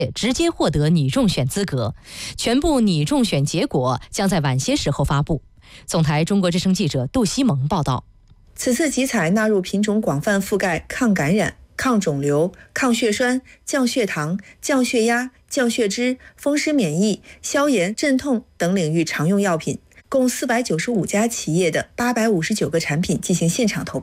直接获得拟中选资格，全部拟中选结果将在晚些时候发布。总台中国之声记者杜西蒙报道。 此次集采纳入品种广泛覆盖抗感染、抗肿瘤、抗血栓、降血糖、降血压、降血脂、风湿免疫、消炎、镇痛等领域常用药品，共495家企业的859个产品进行现场投票。